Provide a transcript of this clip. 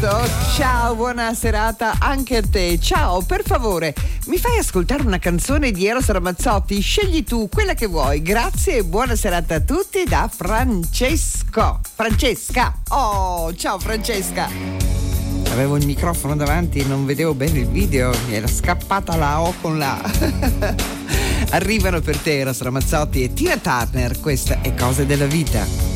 Esatto, ciao, buona serata anche a te. Ciao, per favore, mi fai ascoltare una canzone di Eros Ramazzotti? Scegli tu quella che vuoi. Grazie e buona serata a tutti da Francesca. Oh, ciao Francesca. Avevo il microfono davanti e non vedevo bene il video, mi era scappata la O con la Arrivano per te Eros Ramazzotti e Tina Turner, questa è Cose della vita.